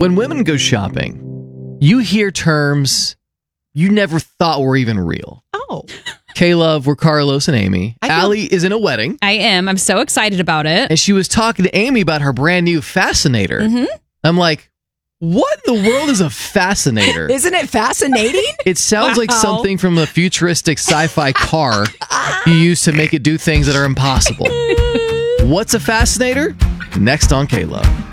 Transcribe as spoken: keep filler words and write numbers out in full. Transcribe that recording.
When women go shopping, you hear terms you never thought were even real. Oh. K-Love, we're Carlos and Amy. I feel- Allie is in a wedding. I am. I'm so excited about it. And she was talking to Amy about her brand new Fascinator. Mm-hmm. I'm like, what in the world is a Fascinator? Isn't it fascinating? It sounds like Wow. something from a futuristic sci-fi car you use to make it do things that are impossible. What's a Fascinator? Next on K-Love.